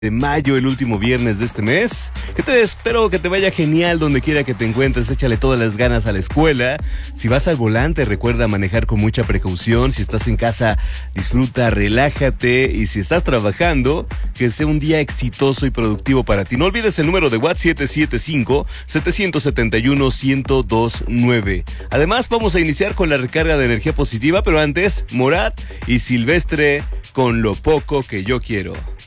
de mayo, el último viernes de este mes. Espero que te vaya genial donde quiera que te encuentres. Échale todas las ganas a la escuela. Si vas al volante, recuerda manejar con mucha precaución. Si estás en casa, disfruta, relájate. Y si estás trabajando, que sea un día exitoso y productivo para ti. No olvides el número de WhatsApp 775-771-1029. Además, vamos a iniciar con la recarga de energía positiva, pero antes, Morat y Silvestre con Lo Poco Que Yo Quiero.